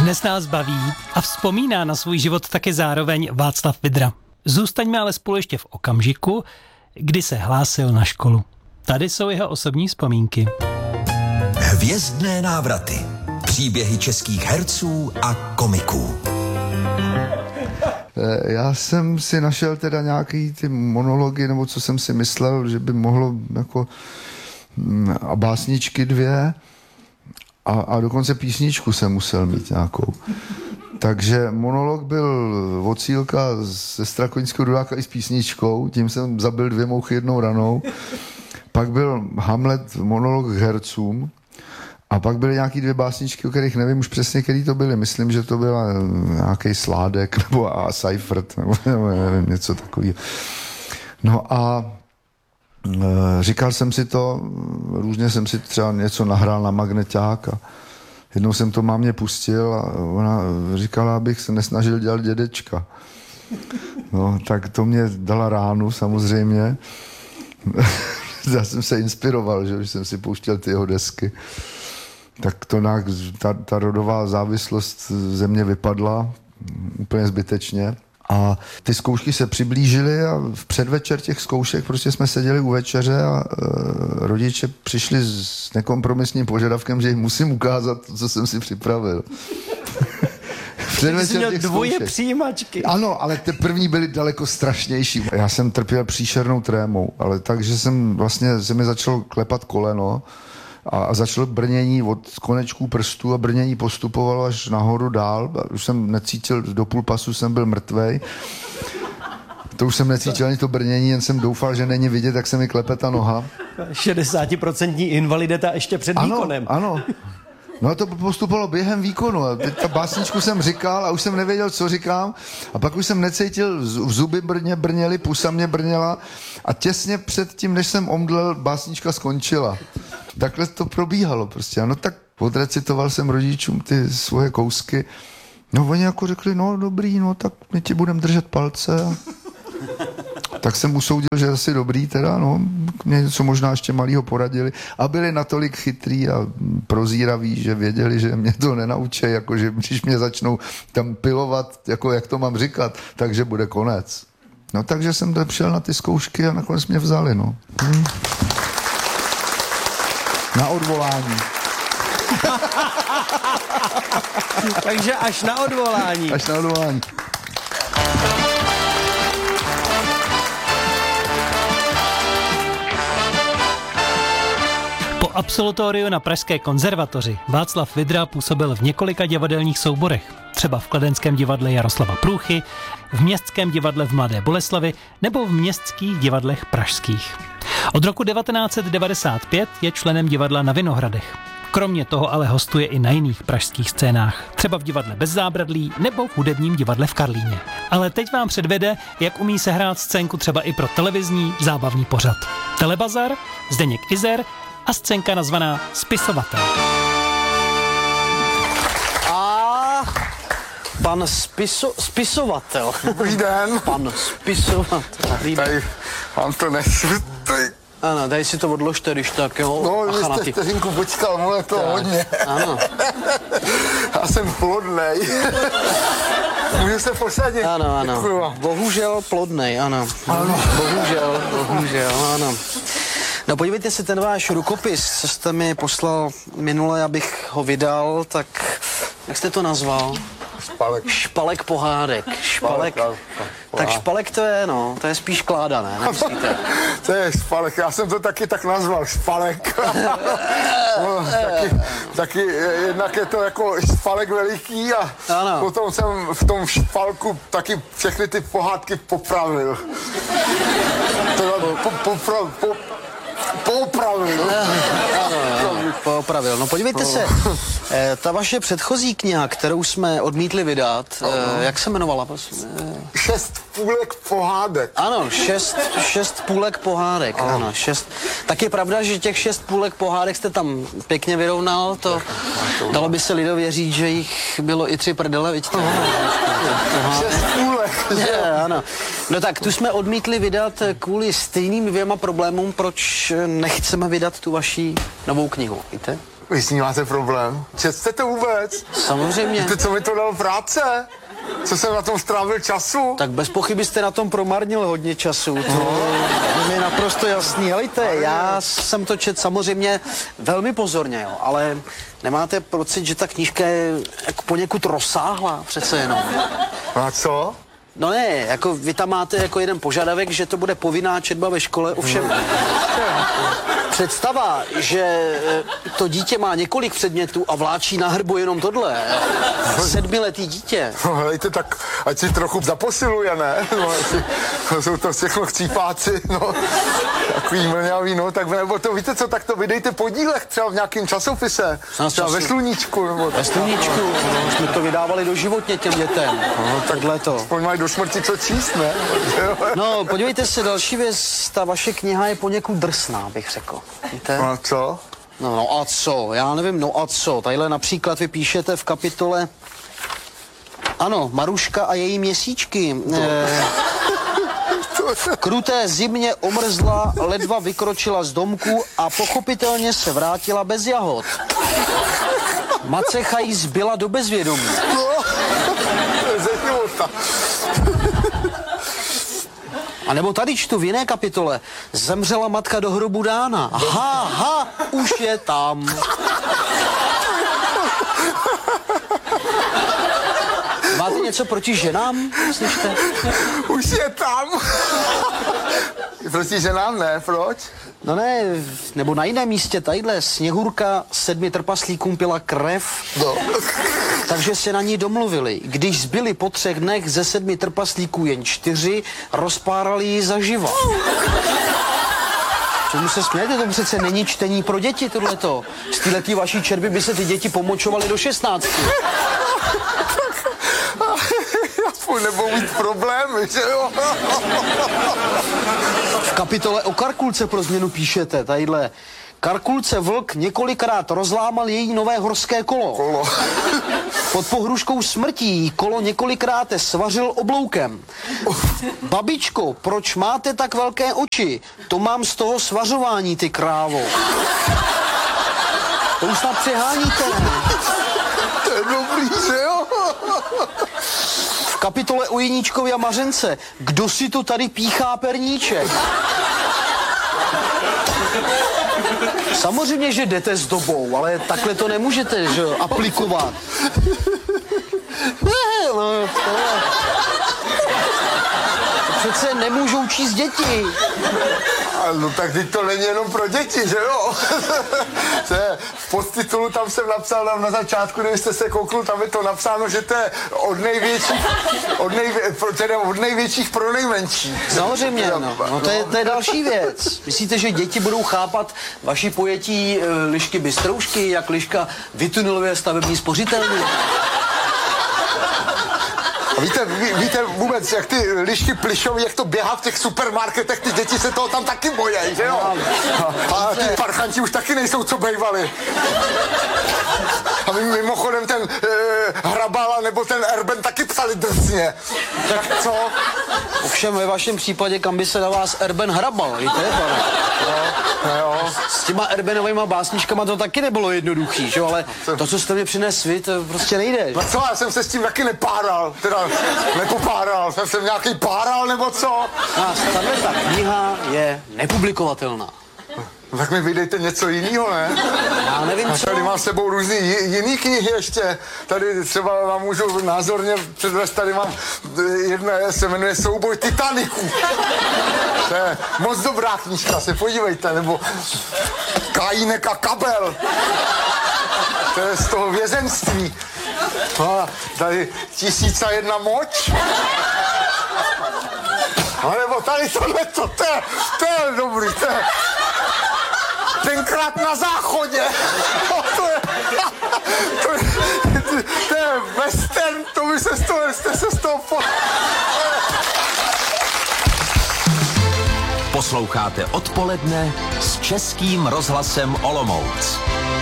Dnes nás baví a vzpomíná na svůj život taky zároveň Václav Vydra. Zůstaňme ale spolu ještě v okamžiku, kdy se hlásil na školu. Tady jsou jeho osobní vzpomínky. Hvězdné návraty. Příběhy českých herců a komiků. Já jsem si našel teda nějaký ty monology, nebo co jsem si myslel, že by mohlo jako a básničky 2 a dokonce písničku jsem musel mít nějakou. Takže monolog byl od Cílka ze Strakoňského Dudáka i s písničkou, tím jsem zabil 2 mouchy jednou ranou. Pak byl Hamlet monolog k hercům a pak byly nějaký 2 básničky, o kterých nevím už přesně, který to byly. Myslím, že to byla nějaký Sládek nebo a Seifert nebo nevím, něco takového. No a říkal jsem si to, různě jsem si třeba něco nahrál na magneťák a jednou jsem to mámě pustil a ona říkala, abych se nesnažil dělat dědečka. No, tak to mě dala ránu samozřejmě. Já jsem se inspiroval, že jsem si pouštěl ty jeho desky. Tak to ta rodová závislost ze mě vypadla úplně zbytečně. A ty zkoušky se přiblížily a v předvečer těch zkoušek prostě jsme seděli u večeře a rodiče přišli s nekompromisním požadavkem, že jim musím ukázat to, co jsem si připravil. Ty jsi měl 2 přijímačky. Ano, ale ty první byly daleko strašnější. Já jsem trpěl příšernou trémou, ale takže jsem vlastně, se mi začalo klepat koleno a začalo brnění od konečků prstů a brnění postupovalo až nahoru dál. Už jsem necítil, do půl pasu jsem byl mrtvej. To už jsem necítil ani to brnění, jen jsem doufal, že není vidět, jak se mi klepe ta noha. 60% invalidita ještě před výkonem. Ano. No to postupovalo během výkonu. A teď ta básničku jsem říkal a už jsem nevěděl, co říkám. A pak už jsem necítil, v zuby brněly, pusa mě brněla a těsně před tím, než jsem omdlel, básnička skončila. Takhle to probíhalo prostě. No tak odrecitoval jsem rodičům ty svoje kousky. No oni jako řekli, no dobrý, no tak my ti budeme držet palce. Tak jsem usoudil, že asi dobrý teda, no, mě něco možná ještě malýho poradili a byli natolik chytrý a prozíraví, že věděli, že mě to nenaučí, jakože když mě začnou tam pilovat, jako jak to mám říkat, takže bude konec. No takže jsem šel na ty zkoušky a nakonec mě vzali, no. Na odvolání. Takže až na odvolání. Až na odvolání. Po absolutoriu na Pražské konzervatoři Václav Vydra působil v několika divadelních souborech, třeba v Kladenském divadle Jaroslava Průchy, v Městském divadle v Mladé Boleslavi nebo v městských divadlech pražských. Od roku 1995 je členem divadla na Vinohradech. Kromě toho ale hostuje i na jiných pražských scénách, třeba v divadle Bez zábradlí nebo v hudebním divadle v Karlíně. Ale teď vám předvede, jak umí sehrát scénku třeba i pro televizní zábavní pořad. Telebazar, Zdeněk Izer a scénka nazvaná Spisovatel. A pan spisovatel. Dobrý den. Pan spisovatel. Tady vám to nesu. Ano, tady si to odložte, když tak, jo. No, vy jste vteřinku počkal, mluví to hodně. Ano. Já jsem plodnej. Můžu se posadit? Ano, ano. Děkuju vám. Bohužel plodnej, ano. Ano. Bohužel, ano. No podívejte se, ten váš rukopis, co jste mi poslal minule, abych ho vydal, tak jak jste to nazval? Špalek. Špalek pohádek. Špalek. Tak špalek to je, no, to je spíš kláda, ne? Nemyslíte? To je špalek, já jsem to taky tak nazval, špalek. No, taky jednak je to jako špalek veliký a ano. Potom jsem v tom špalku taky všechny ty pohádky popravil. Popravil. No podívejte se, ta vaše předchozí kniha, kterou jsme odmítli vydat, jak se jmenovala, prosím? 6 půlek pohádek. Ano, šest půlek pohádek, ano, 6. Tak je pravda, že těch 6 půlek pohádek jste tam pěkně vyrovnal, to dalo by se lidově říct, že jich bylo i 3 prdele, vidíte? 6 půlek, ano. No tak tu jsme odmítli vydat kvůli stejným 2 problémům, proč nechceme vydat tu vaši novou knihu, víte? Vy s ní máte problém? Četste to vůbec? Samozřejmě. Víte, co mi to dalo práce? Co jsem na tom strávil času? Tak bez pochyby jste na tom promarnil hodně času. To je naprosto jasný. Helejte, já jsem to čet samozřejmě velmi pozorně, jo, ale nemáte pocit, že ta knížka je jako poněkud rozsáhlá přece jenom? A co? No ne, jako vy tam máte jako jeden požadavek, že to bude povinná četba ve škole, ovšem představa, že to dítě má několik předmětů a vláčí na hrbu jenom tohle, 7letý dítě. No helejte, tak ať si trochu zaposiluje, ne? No, jsou to všechno chcípáci, no. Takový mlňavý, no, tak nebo to víte co, tak to vydejte podílech třeba v nějakém časopise. Třeba ve Sluníčku, nebo Ve Sluníčku, no, jsme to vydávali doživotně těm dětem. No, takhle to. Aspoň mají do smrti co číst, ne? No, podívejte se, další věc, ta vaše kniha je poněkud drsná, bych řekl. Víte? A co? No a co, já nevím, no a co. Tadyhle například vy píšete v kapitole ano, Maruška a její měsíčky. V kruté zimě omrzla, ledva vykročila z domku a pochopitelně se vrátila bez jahod. Macecha jí zbyla do bezvědomí. Ze života. A nebo tady čtu v jiné kapitole. Zemřela matka do hrobu dána. Ha, už je tam. Máte něco proti ženám? Slyšte? Už je tam. Proti ženám ne, proč? No ne, nebo na jiném místě, tadyhle Sněhurka 7 trpaslíkům pila krev, No. takže se na ní domluvili. Když zbyli po 3 dnech ze 7 trpaslíků jen 4, rozpárali ji zaživa. Čemu se smějete? To přece není čtení pro děti, tohleto. Z téhletý vaší čerby by se ty děti pomočovaly do 16. Aspoň nebudou mít problémy, že jo? V kapitole o Karkulce pro změnu píšete, tadyhle. Karkulce vlk několikrát rozlámal její nové horské kolo. Pod pohruškou smrtí kolo několikrát svařil obloukem. Babičko, proč máte tak velké oči? To mám z toho svařování, ty krávo. To už snad přeháníte. To je dobrý, že jo? V kapitole o Jeníčkovi a Mařence. Kdo si to tady píchá perníček? Samozřejmě, že jdete s dobou, ale takhle to nemůžete, že jo, aplikovat. No, to přece nemůžou číst děti. No tak teď to není jenom pro děti, že jo? V podtitulu tam jsem napsal na začátku, kdybyste se kouknul, tam je to napsáno, že to je od největších pro nejmenší. Samozřejmě, no to je další věc. Myslíte, že děti budou chápat vaši pojetí Lišky Bystroušky, jak Liška vytuneluje stavební spořitelny? Víte vůbec, jak ty lišky plišoví, jak to běhá v těch supermarketech, ty děti se toho tam taky bojí, že jo? A ty parchanti už taky nejsou, co bejvali. A mimochodem ten Hrabala nebo ten Erben taky psali drsně. Tak co? Ovšem ve vašem případě, kam by se na vás Erben hrabal, víte, pane? Jo. S těma Erbenovýma básničkama to taky nebylo jednoduchý, že? Ale to, co jste mi přinesl vy, to prostě nejde. No co, já jsem se s tím taky nepáral, teda nepopáral, jsem nějaký páral nebo co? A ta kniha je nepublikovatelná. No, tak mi vydejte něco jiného, ne? Já nevím, a tady mám s sebou různý jiný knihy ještě. Tady třeba vám můžu názorně předvést, tady mám jedna, se jmenuje Souboj Titaniků. To je moc dobrá knížka, se podívejte, nebo Kajínek a Kabel. To je z toho vězenství. A tady 1001 moč. A nebo tady tohleto, to je dobrý, Tenkrát na záchodě. To je western, to by jste se z toho Posloucháte Odpoledne s Českým rozhlasem Olomouc.